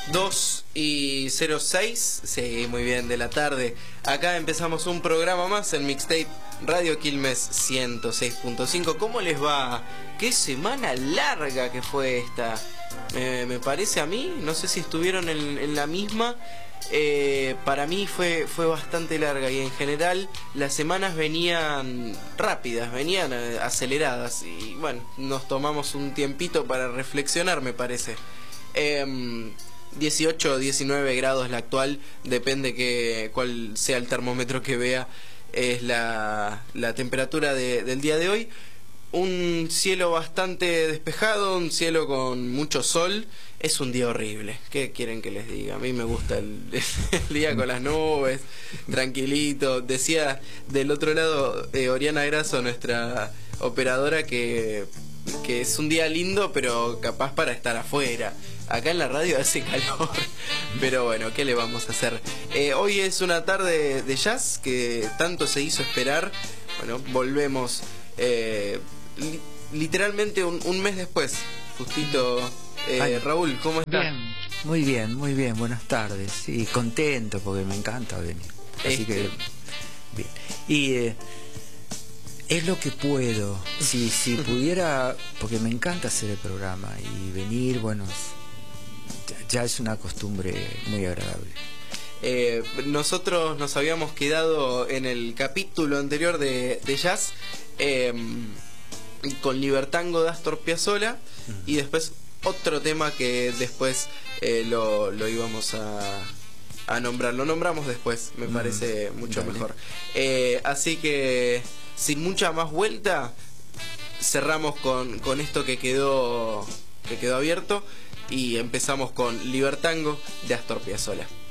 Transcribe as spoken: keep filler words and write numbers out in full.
dos y cero seis, sí, muy bien, de la tarde. Acá empezamos un programa más en Mixtape Radio Quilmes ciento seis punto cinco. ¿Cómo les va? Qué semana larga que fue esta. Eh, me parece a mí, no sé si estuvieron en, en la misma. Eh, para mí fue, fue bastante larga y en general las semanas venían rápidas, venían eh, aceleradas y bueno, nos tomamos un tiempito para reflexionar, me parece. Eh, dieciocho o diecinueve grados la actual, depende que cuál sea el termómetro que vea, es la, la temperatura de, del día de hoy. Un cielo bastante despejado, un cielo con mucho sol. Es un día horrible, ¿qué quieren que les diga? A mí me gusta el, el día con las nubes, tranquilito. Decía del otro lado eh, Oriana Grasso, nuestra operadora, que, que es un día lindo, pero capaz para estar afuera. Acá en la radio hace calor, pero bueno, ¿qué le vamos a hacer? Eh, hoy es una tarde de jazz que tanto se hizo esperar. Bueno, volvemos eh, li literalmente un, un mes después, justito. Eh, Ay, Raúl, ¿cómo estás? Bien, muy bien, muy bien, buenas tardes. Y contento porque me encanta venir. Así este... que, bien. Y eh, es lo que puedo. Si, si pudiera, porque me encanta hacer el programa y venir, bueno, ya, ya es una costumbre muy agradable. Eh, nosotros nos habíamos quedado en el capítulo anterior de, de jazz eh, con Libertango de Astor Piazzolla, uh-huh. Y después otro tema que después eh, lo, lo íbamos a, a nombrar. Lo nombramos después, me parece mm, mucho dale. mejor. Eh, así que, sin mucha más vuelta, cerramos con, con esto que quedó, que quedó abierto y empezamos con Libertango de Astor Piazzolla.